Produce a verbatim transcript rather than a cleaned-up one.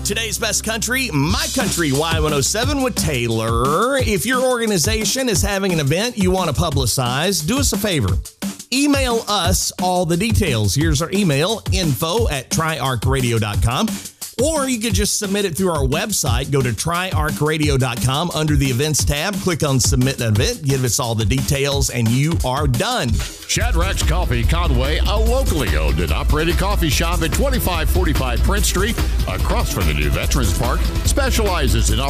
Today's Best Country, My Country Y one oh seven with Taylor. If your organization is having an event you want to publicize, do us a favor. Email us all the details. Here's our email, info at tri arc radio dot com. Or you could just submit it through our website. Go to tri arc radio dot com under the events tab. Click on submit an event. Give us all the details and you are done. Shadrack's Coffee Conway, a locally owned and operated coffee shop at twenty-five forty-five Prince Street, across from the new Veterans Park, specializes in